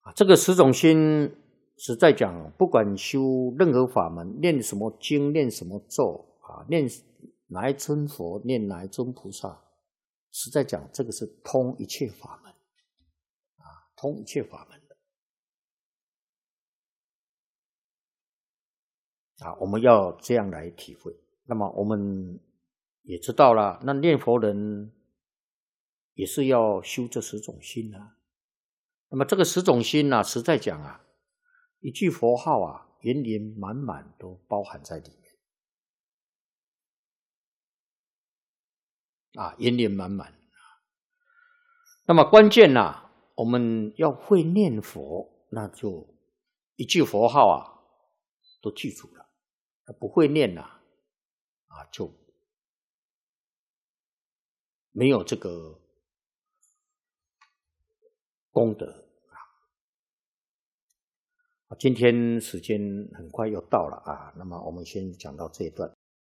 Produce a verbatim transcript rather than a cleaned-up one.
啊，这个十种心，实在讲，不管修任何法门，念什么经，念什么咒啊，念哪一尊佛，念哪一尊菩萨，实在讲，这个是通一切法门啊，通一切法门的啊，我们要这样来体会。那么我们也知道了，那念佛人也是要修这十种心啊。那么这个十种心啊，实在讲啊，一句佛号啊，圆圆满满都包含在里面啊，圆圆满满。那么关键啊，我们要会念佛，那就一句佛号啊，都记住了。不会念啊，啊，就没有这个功德啊。今天时间很快又到了啊，那么我们先讲到这一段。